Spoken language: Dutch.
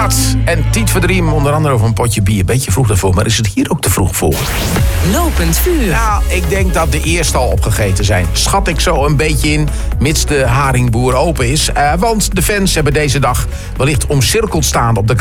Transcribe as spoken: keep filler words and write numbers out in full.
Scott en Tiet Verdriem, onder andere over een potje bier. Beetje vroeg daarvoor, maar is het hier ook te vroeg voor? Lopend vuur. Nou, ik denk dat de eerste al opgegeten zijn. Schat ik zo een beetje in, mits de haringboer open is. Uh, want de fans hebben deze dag wellicht omcirkeld staan op de